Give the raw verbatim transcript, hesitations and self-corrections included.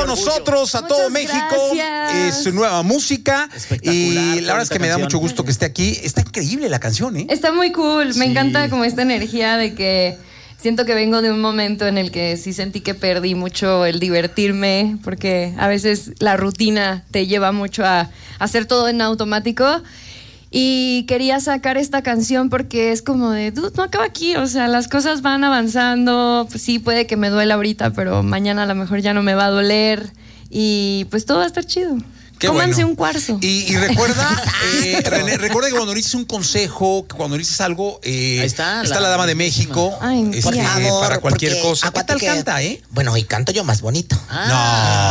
con nosotros a todo Muchas México. gracias. Es su nueva música. Espectacular, Y la verdad es que me da canción. mucho gusto que esté aquí. Está increíble la canción, ¿eh? Está muy cool. Me Sí. encanta como esta energía de que siento que vengo de un momento en el que sí sentí que perdí mucho el divertirme, porque a veces la rutina te lleva mucho a hacer todo en automático. Y quería sacar esta canción porque es como de, dude, no acaba aquí, o sea, las cosas van avanzando, pues sí, puede que me duela ahorita, pero mañana a lo mejor ya no me va a doler y pues todo va a estar chido. Qué Cómanse bueno. un cuarzo. Y, y recuerda, eh, René, recuerda que cuando dices un consejo, que cuando dices algo, eh, Ahí está, está la- la dama de México, Ay, este, por favor, para cualquier porque cosa. ¿Qué acuérdate tal que- canta, eh? Bueno, y canto yo más bonito. Ah.